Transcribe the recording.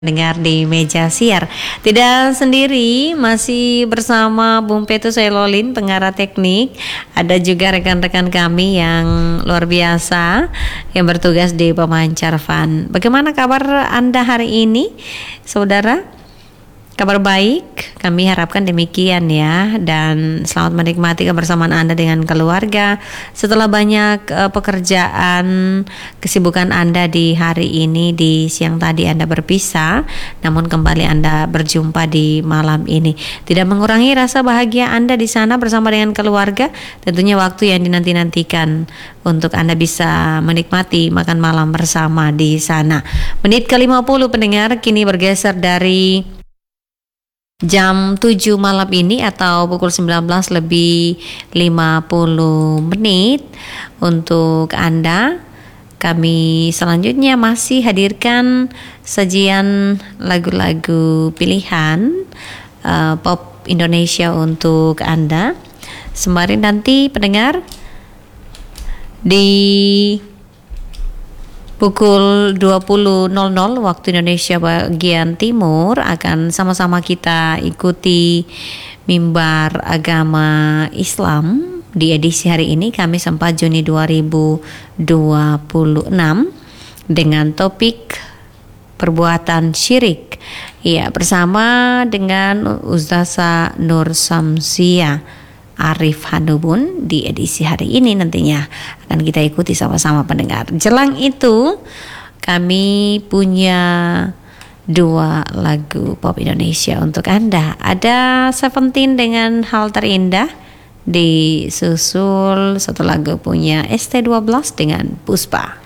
Dengar di meja siar. Tidak sendiri, masih bersama Bung Petrus Lolin, pengarah teknik. Ada juga rekan-rekan kami yang luar biasa yang bertugas di pemancar Fun. Bagaimana kabar Anda hari ini, saudara? Kabar baik, kami harapkan demikian ya. Dan selamat menikmati kebersamaan Anda dengan keluarga setelah banyak pekerjaan, kesibukan Anda di hari ini. Di siang tadi Anda berpisah, namun kembali Anda berjumpa di malam ini. Tidak mengurangi rasa bahagia Anda di sana bersama dengan keluarga. Tentunya waktu yang dinanti-nantikan untuk Anda bisa menikmati makan malam bersama di sana. Menit ke-50 pendengar kini bergeser dari jam 7 malam ini atau pukul 19 lebih 50 menit untuk Anda. Kami selanjutnya masih hadirkan sajian lagu-lagu pilihan pop Indonesia untuk Anda. Sembari nanti pendengar di pukul 20.00 waktu Indonesia bagian timur akan sama-sama kita ikuti mimbar agama Islam di edisi hari ini Kamis 4 Juni 2026 dengan topik perbuatan syirik. Ya, bersama dengan Ustazah Nur Samsia Arif Hanubun di edisi hari ini nantinya akan kita ikuti sama-sama pendengar. Jelang itu kami punya dua lagu pop Indonesia untuk Anda. Ada Seventeen dengan Hal Terindah, disusul satu lagu punya ST12 dengan Puspa.